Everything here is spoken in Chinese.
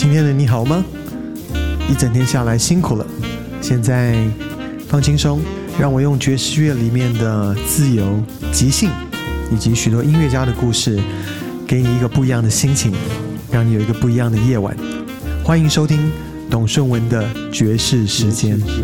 今天的你好吗？一整天下来辛苦了，现在放轻松，让我用爵士乐里面的自由、即兴以及许多音乐家的故事，给你一个不一样的心情，让你有一个不一样的夜晚。欢迎收听董顺文的爵士时间。